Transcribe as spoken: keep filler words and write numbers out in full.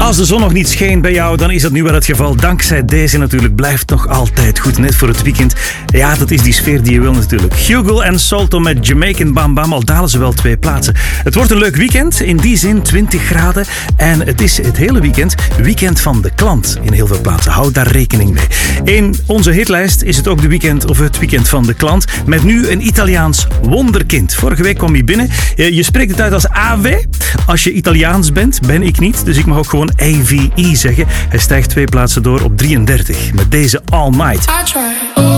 Als de zon nog niet scheen bij jou, dan is dat nu wel het geval. Dankzij deze natuurlijk blijft nog altijd goed. Net voor het weekend. Ja, dat is die sfeer die je wil natuurlijk. Hugo en Salto met Jamaican Bam Bam. Al dalen ze wel twee plaatsen. Het wordt een leuk weekend. In die zin twintig graden. En het is het hele weekend weekend van de klant in heel veel plaatsen. Houd daar rekening mee. In onze hitlijst is het ook de weekend of het weekend van de klant. Met nu een Italiaans wonderkind. Vorige week kwam hij binnen. Je spreekt het uit als A W. Als je Italiaans bent, ben ik niet. Dus ik mag ook gewoon A V E zeggen. Hij stijgt twee plaatsen door op drieëndertig. Met deze All Night. I try.